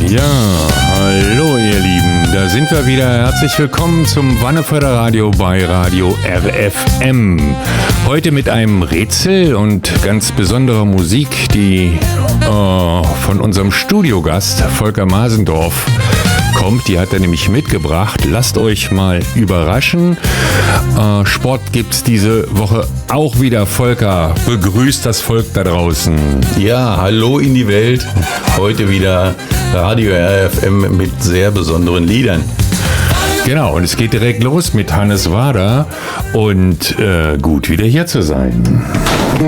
Ja, hallo ihr Lieben, da sind wir wieder. Herzlich willkommen zum Wannefelder Radio bei Radio RFM. Heute mit einem Rätsel und ganz besonderer Musik, die von unserem Studiogast Volker Masendorf kommt. Die hat er nämlich mitgebracht. Lasst euch mal überraschen. Sport gibt's diese Woche auch wieder. Volker, begrüßt das Volk da draußen. Ja, hallo in die Welt. Heute wieder Radio RFM mit sehr besonderen Liedern. Genau, und es geht direkt los mit Hannes Wader und gut wieder hier zu sein.